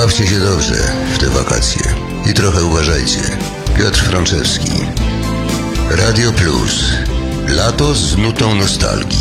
Bawcie się dobrze w te wakacje i trochę uważajcie. Piotr Frączewski. Radio Plus. Lato z nutą nostalgii.